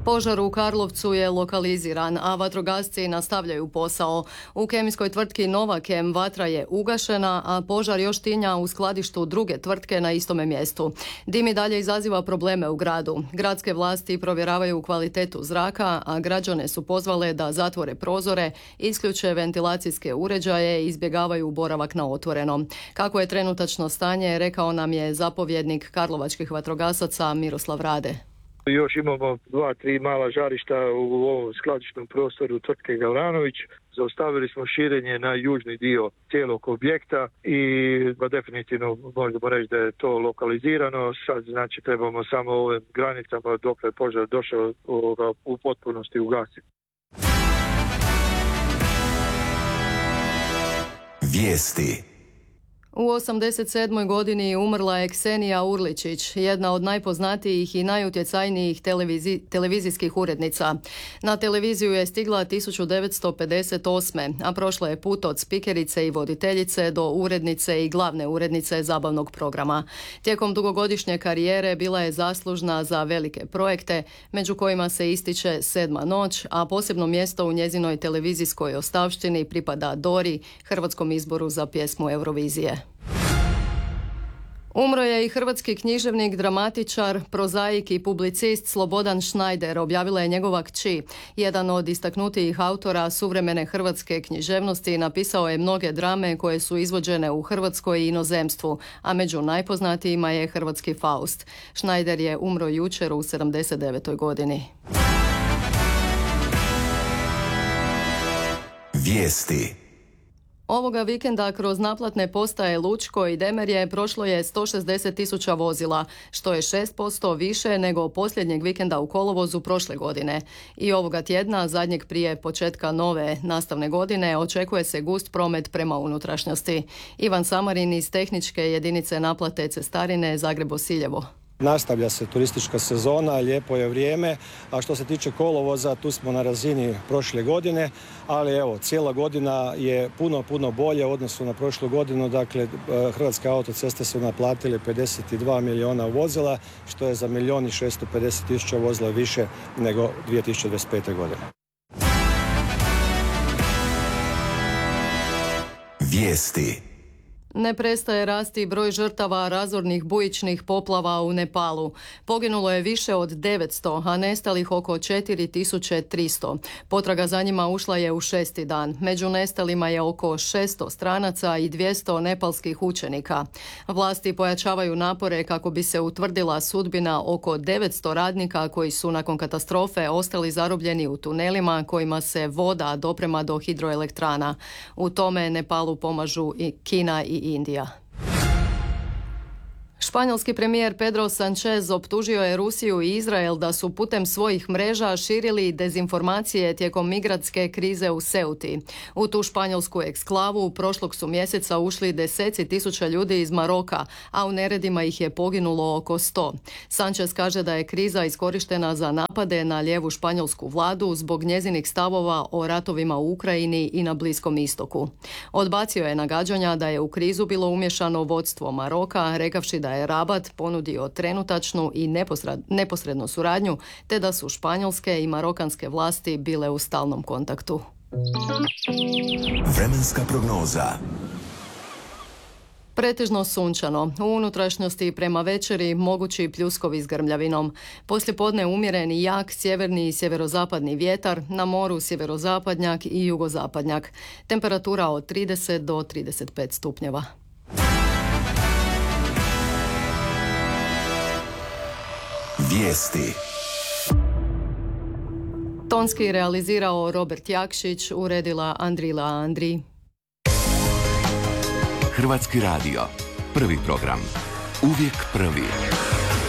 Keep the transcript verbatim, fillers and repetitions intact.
Požar u Karlovcu je lokaliziran, a vatrogasci nastavljaju posao. U kemijskoj tvrtki Novakem vatra je ugašena, a požar još tinja u skladištu druge tvrtke na istome mjestu. Dim i dalje izaziva probleme u gradu. Gradske vlasti provjeravaju kvalitetu zraka, a građane su pozvale da zatvore prozore, isključe ventilacijske uređaje i izbjegavaju boravak na otvorenom. Kako je trenutačno stanje, rekao nam je zapovjednik karlovačkih vatrogasaca Miroslav Rade. Još imamo dva, tri mala žarišta u ovom skladišnom prostoru tvrtke Gavranović. Zaustavili smo širenje na južni dio cijelog objekta i ba, definitivno možemo reći da je to lokalizirano. Sad znači trebamo samo ove granicama dok je požar došao u potpunosti ugasiti. Vijesti. U osamdeset sedmoj godini umrla je Ksenija Urličić, jedna od najpoznatijih i najutjecajnijih televizi, televizijskih urednica. Na televiziju je stigla tisuću devetsto pedeset osme. a prošla je put od spikerice i voditeljice do urednice i glavne urednice zabavnog programa. Tijekom dugogodišnje karijere bila je zaslužna za velike projekte, među kojima se ističe Sedma noć, a posebno mjesto u njezinoj televizijskoj ostavštini pripada Dori, hrvatskom izboru za pjesmu Eurovizije. Umro je i hrvatski književnik, dramatičar, prozaik i publicist Slobodan Šnajder, objavila je njegova kći. Jedan od istaknutijih autora suvremene hrvatske književnosti, napisao je mnoge drame koje su izvođene u Hrvatskoj i inozemstvu, a među najpoznatijima je hrvatski Faust. Šnajder je umro jučer u sedamdeset devetoj godini. Vijesti. Ovoga vikenda kroz naplatne postaje Lučko i Demerje prošlo je sto šezdeset tisuća vozila, što je šest posto više nego posljednjeg vikenda u kolovozu prošle godine. I ovoga tjedna, zadnjeg prije početka nove nastavne godine, očekuje se gust promet prema unutrašnjosti. Ivan Samarin iz tehničke jedinice naplate cestarine Zagreb-Bosiljevo. Nastavlja se turistička sezona, lijepo je vrijeme, a što se tiče kolovoza, tu smo na razini prošle godine, ali evo, cijela godina je puno, puno bolje u odnosu na prošlu godinu. Dakle, Hrvatske autoceste su naplatile pedeset dva milijuna vozila, što je za milijun i šesto pedeset tisuća vozila više nego dvije tisuće dvadeset pete. godine. Vijesti. Ne prestaje rasti broj žrtava razornih bujičnih poplava u Nepalu. Poginulo je više od devetsto, a nestalih oko četiri tisuće tristo. Potraga za njima ušla je u šesti dan. Među nestalima je oko šesto stranaca i dvjesto nepalskih učenika. Vlasti pojačavaju napore kako bi se utvrdila sudbina oko devetsto radnika koji su nakon katastrofe ostali zarobljeni u tunelima kojima se voda doprema do hidroelektrana. U tome Nepalu pomažu i Kina i Indija. Španjolski premijer Pedro Sánchez optužio je Rusiju i Izrael da su putem svojih mreža širili dezinformacije tijekom migrantske krize u Ceuti. U tu španjolsku eksklavu prošlog su mjeseca ušli deseci tisuća ljudi iz Maroka, a u neredima ih je poginulo oko sto. Sánchez kaže da je kriza iskorištena za napade na lijevu španjolsku vladu zbog njezinih stavova o ratovima u Ukrajini i na Bliskom istoku. Odbacio je nagađanja da je u krizu bilo umješano vodstvo Maroka, rekavši da je Rabat ponudio trenutačnu i neposrednu suradnju, te da su španjolske i marokanske vlasti bile u stalnom kontaktu. Vremenska prognoza. Pretežno sunčano. U unutrašnjosti prema večeri mogući pljuskovi s grmljavinom. Poslijepodne umjeren i jak sjeverni i sjeverozapadni vjetar, na moru sjeverozapadnjak i jugozapadnjak. Temperatura od trideset do trideset pet stupnjeva. Vijesti. Tonski realizirao Robert Jakšić, uredila Andrila Andri. Hrvatski radio. Prvi program. Uvijek prvi.